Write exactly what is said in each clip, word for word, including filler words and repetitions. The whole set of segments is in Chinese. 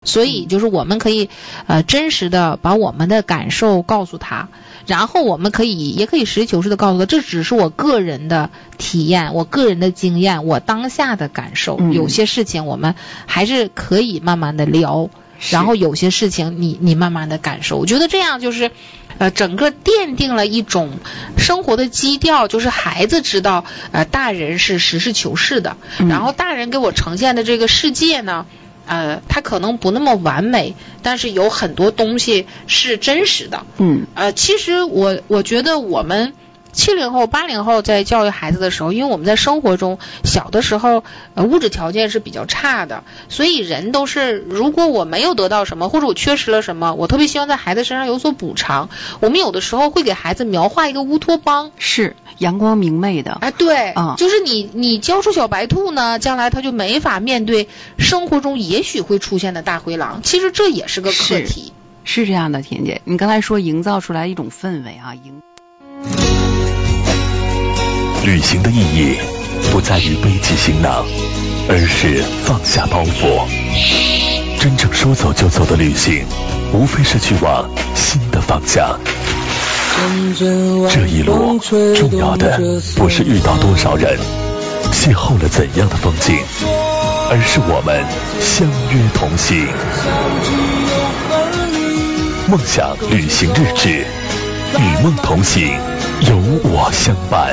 所以就是我们可以呃真实的把我们的感受告诉他，然后我们可以也可以实事求是的告诉他，这只是我个人的体验，我个人的经验，我当下的感受、嗯、有些事情我们还是可以慢慢的聊，然后有些事情你你慢慢的感受。我觉得这样就是呃整个奠定了一种生活的基调，就是孩子知道呃大人是实事求是的、嗯、然后大人给我呈现的这个世界呢呃，它可能不那么完美，但是有很多东西是真实的。 嗯， 呃，其实我我觉得我们七零后、八零后在教育孩子的时候，因为我们在生活中小的时候，呃，物质条件是比较差的，所以人都是，如果我没有得到什么，或者我缺失了什么，我特别希望在孩子身上有所补偿。我们有的时候会给孩子描画一个乌托邦， 是阳光明媚的。 哎，对， 嗯， 就是你你教出小白兔呢，将来他就没法面对生活中也许会出现的大灰狼。其实这也是个课题。 是, 是这样的，田姐，你刚才说营造出来一种氛围啊，营。 旅行的意义不在于背起行囊，而是放下包袱。真正说走就走的旅行，无非是去往新的方向。这一路重要的不是遇到多少人，邂逅了怎样的风景，而是我们相约同行。梦想旅行日志，与梦同行，有我相伴。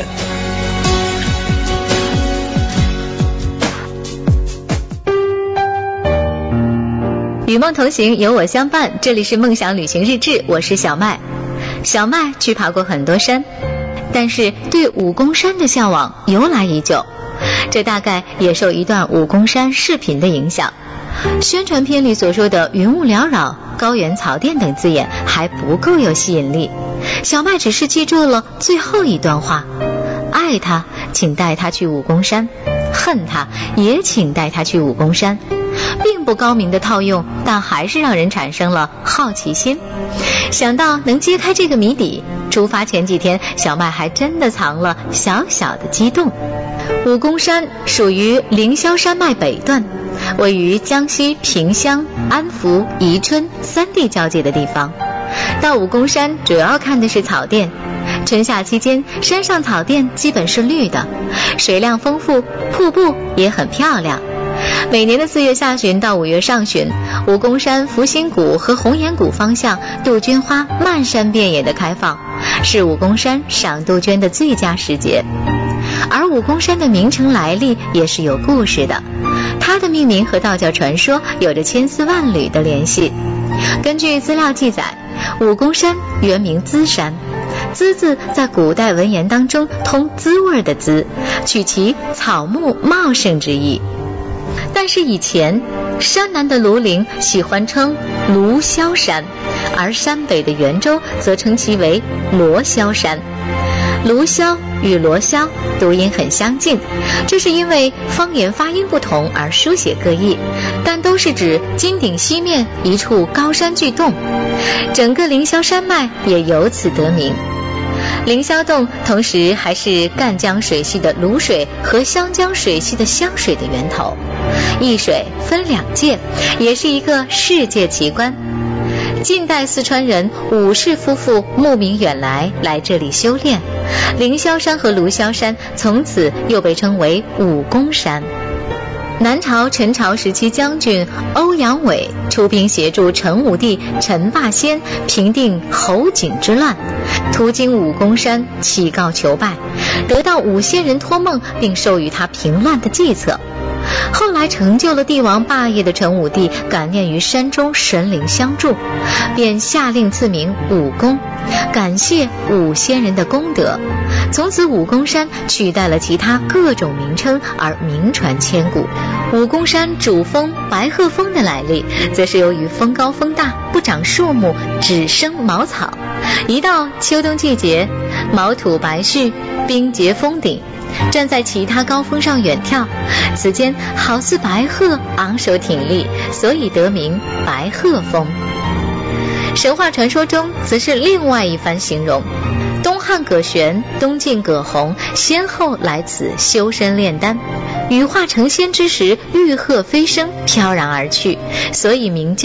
与梦同行，有我相伴。这里是梦想旅行日志，我是小麦。小麦去爬过很多山，但是对武功山的向往由来已久，这大概也受一段武功山视频的影响。宣传片里所说的云雾缭绕、高原草甸等字眼还不够有吸引力，小麦只是记住了最后一段话：爱他请带他去武功山，恨他也请带他去武功山。并不高明的套用，但还是让人产生了好奇心。想到能揭开这个谜底，出发前几天小麦还真的藏了小小的激动。武功山属于凌霄山脉北段，位于江西萍乡、安福、宜春三地交界的地方。到武功山主要看的是草甸，春夏期间山上草甸基本是绿的，水量丰富，瀑布也很漂亮。每年的四月下旬到五月上旬，武功山福星谷和红岩谷方向杜鹃花漫山遍野的开放，是武功山赏杜鹃的最佳时节。而武功山的名称来历也是有故事的，它的命名和道教传说有着千丝万缕的联系。根据资料记载，武功山原名资山，资字在古代文言当中通滋味的滋，取其草木茂盛之意。但是以前山南的庐陵喜欢称庐霄山，而山北的元州则称其为罗霄山。庐霄与罗霄读音很相近，这是因为方言发音不同而书写各异，但都是指金顶西面一处高山巨洞，整个凌霄山脉也由此得名。凌霄洞同时还是赣江水系的卤水和湘江水系的湘水的源头，一水分两界，也是一个世界奇观。近代四川人武氏夫妇慕名远来，来这里修炼，凌霄山和庐霄山从此又被称为武功山。南朝陈朝时期将军欧阳伟出兵协助陈武帝陈霸先平定侯景之乱，途经武功山乞告求败，得到五仙人托梦并授予他平乱的计策。后来成就了帝王霸业的陈武帝感念于山中神灵相助，便下令赐名武功，感谢五仙人的功德。从此武功山取代了其他各种名称而名传千古。武功山主峰白鹤峰的来历，则是由于峰高峰大，不长树木，只生茅草，一到秋冬季节，毛土白絮，冰结峰顶，站在其他高峰上远眺，此间好似白鹤昂首挺立，所以得名白鹤峰。神话传说中则是另外一番形容，东汉葛玄、东晋葛洪先后来此修身炼丹，羽化成仙之时，玉鹤飞升，飘然而去，所以名叫